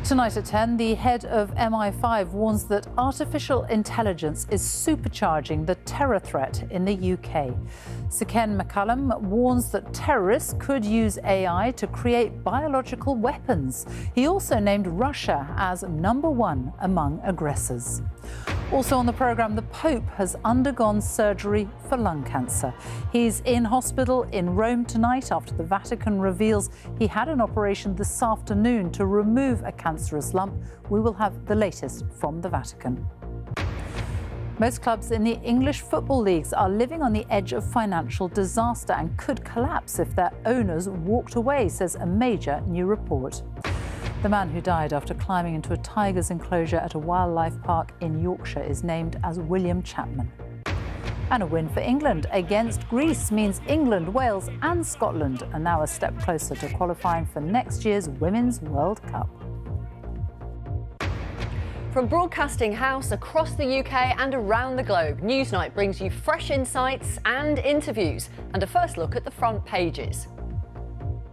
Tonight at 10, the head of MI5 warns that artificial intelligence is supercharging the terror threat in the UK. Sir Ken McCallum warns that terrorists could use AI to create biological weapons. He also named Russia as #1 among aggressors. Also on the programme, the Pope has undergone surgery for lung cancer. He's in hospital in Rome tonight after the Vatican reveals he had an operation this afternoon to remove a cancerous lump. We will have the latest from the Vatican. Most clubs in the English football leagues are living on the edge of financial disaster and could collapse if their owners walked away, says a major new report. The man who died after climbing into a tiger's enclosure at a wildlife park in Yorkshire is named as William Chapman. And a win for England against Greece means England, Wales and Scotland are now a step closer to qualifying for next year's Women's World Cup. From Broadcasting House across the UK and around the globe, Newsnight brings you fresh insights and interviews and a first look at the front pages.